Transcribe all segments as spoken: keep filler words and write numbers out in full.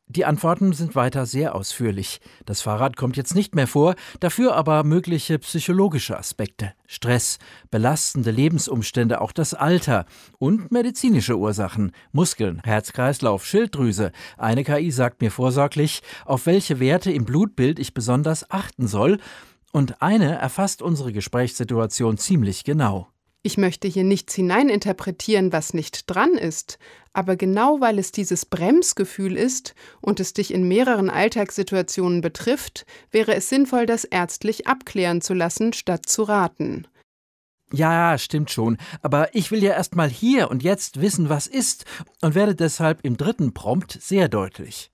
Die Antworten sind weiter sehr ausführlich. Das Fahrrad kommt jetzt nicht mehr vor, dafür aber mögliche psychologische Aspekte. Stress, belastende Lebensumstände, auch das Alter und medizinische Ursachen. Muskeln, Herz-Kreislauf, Schilddrüse. Eine K I sagt mir vorsorglich, auf welche Werte im Blutbild ich besonders achten soll. Und eine erfasst unsere Gesprächssituation ziemlich genau. Ich möchte hier nichts hineininterpretieren, was nicht dran ist. Aber genau weil es dieses Bremsgefühl ist und es dich in mehreren Alltagssituationen betrifft, wäre es sinnvoll, das ärztlich abklären zu lassen, statt zu raten. Ja, stimmt schon. Aber ich will ja erst mal hier und jetzt wissen, was ist und werde deshalb im dritten Prompt sehr deutlich.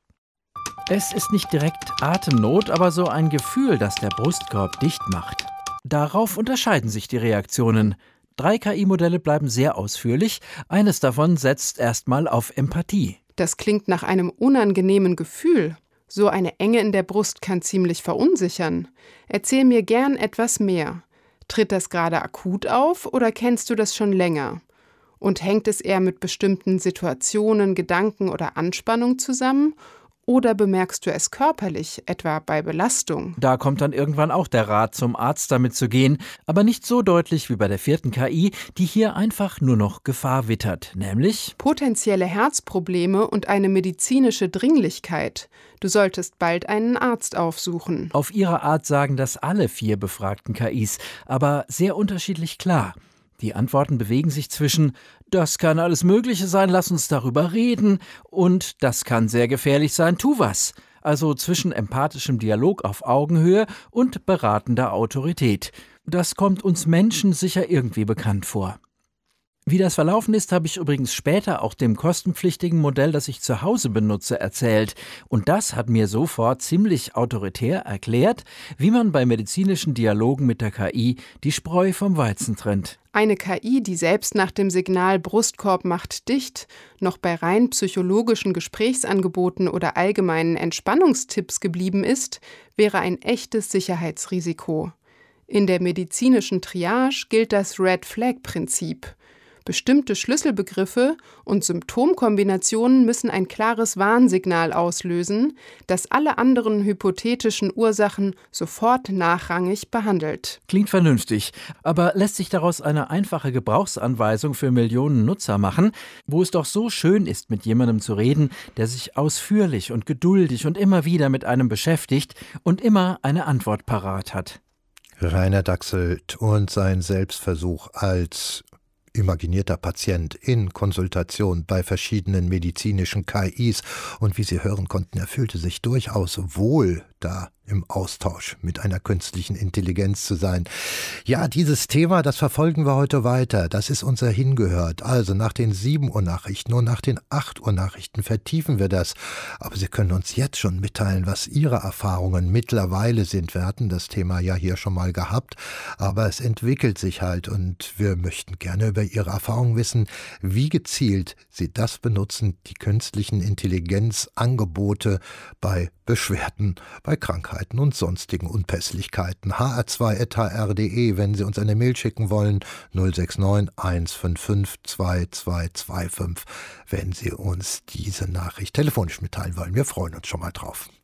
Es ist nicht direkt Atemnot, aber so ein Gefühl, das der Brustkorb dicht macht. Darauf unterscheiden sich die Reaktionen. Drei K I-Modelle bleiben sehr ausführlich. Eines davon setzt erstmal auf Empathie. Das klingt nach einem unangenehmen Gefühl. So eine Enge in der Brust kann ziemlich verunsichern. Erzähl mir gern etwas mehr. Tritt das gerade akut auf oder kennst du das schon länger? Und hängt es eher mit bestimmten Situationen, Gedanken oder Anspannung zusammen? Oder bemerkst du es körperlich, etwa bei Belastung? Da kommt dann irgendwann auch der Rat, zum Arzt damit zu gehen, aber nicht so deutlich wie bei der vierten K I, die hier einfach nur noch Gefahr wittert, nämlich potenzielle Herzprobleme und eine medizinische Dringlichkeit. Du solltest bald einen Arzt aufsuchen. Auf ihre Art sagen das alle vier befragten K Is, aber sehr unterschiedlich klar. Die Antworten bewegen sich zwischen »Das kann alles Mögliche sein, lass uns darüber reden« und »Das kann sehr gefährlich sein, tu was«. Also zwischen empathischem Dialog auf Augenhöhe und beratender Autorität. Das kommt uns Menschen sicher irgendwie bekannt vor. Wie das verlaufen ist, habe ich übrigens später auch dem kostenpflichtigen Modell, das ich zu Hause benutze, erzählt. Und das hat mir sofort ziemlich autoritär erklärt, wie man bei medizinischen Dialogen mit der K I die Spreu vom Weizen trennt. Eine K I, die selbst nach dem Signal Brustkorb macht dicht, noch bei rein psychologischen Gesprächsangeboten oder allgemeinen Entspannungstipps geblieben ist, wäre ein echtes Sicherheitsrisiko. In der medizinischen Triage gilt das Red-Flag-Prinzip. Bestimmte Schlüsselbegriffe und Symptomkombinationen müssen ein klares Warnsignal auslösen, das alle anderen hypothetischen Ursachen sofort nachrangig behandelt. Klingt vernünftig, aber lässt sich daraus eine einfache Gebrauchsanweisung für Millionen Nutzer machen, wo es doch so schön ist, mit jemandem zu reden, der sich ausführlich und geduldig und immer wieder mit einem beschäftigt und immer eine Antwort parat hat. Rainer Dachselt und sein Selbstversuch als imaginierter Patient in Konsultation bei verschiedenen medizinischen K Is. Und wie Sie hören konnten, er fühlte sich durchaus wohl da im Austausch mit einer künstlichen Intelligenz zu sein. Ja, dieses Thema, das verfolgen wir heute weiter. Das ist unser Hingehört. Also nach den sieben Uhr Nachrichten und nach den acht Uhr Nachrichten vertiefen wir das. Aber Sie können uns jetzt schon mitteilen, was Ihre Erfahrungen mittlerweile sind. Wir hatten das Thema ja hier schon mal gehabt, aber es entwickelt sich halt und wir möchten gerne über Ihre Erfahrungen wissen, wie gezielt Sie das benutzen, die künstlichen Intelligenzangebote bei Beschwerden, bei Krankheiten und sonstigen Unpässlichkeiten. h r zwei at h r punkt d e, wenn Sie uns eine Mail schicken wollen, null sechs neun eins fünf fünf zwei zwei zwei fünf, wenn Sie uns diese Nachricht telefonisch mitteilen wollen. Wir freuen uns schon mal drauf.